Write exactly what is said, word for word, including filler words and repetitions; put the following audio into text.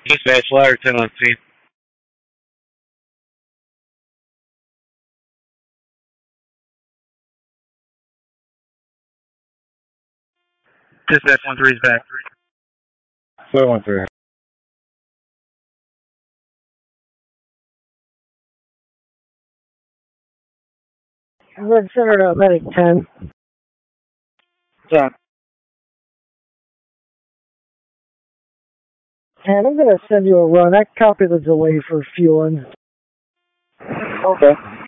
Dispatch ladder ten on scene. Dispatch one three is back. Four one three. Red Center to Medic ten. Stop. And I'm going to send you a run. I copy the delay for fueling. Okay.